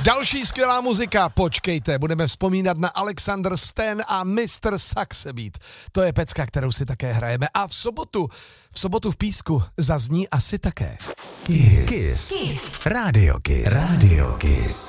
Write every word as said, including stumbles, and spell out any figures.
Další skvělá muzika, počkejte, budeme vzpomínat na Alexander Stan a mister Saxebeat. To je pecka, kterou si také hrajeme. A v sobotu, v sobotu v Písku zazní asi také. Kiss. Kiss. Kiss. Radio Kiss. Radio Kiss.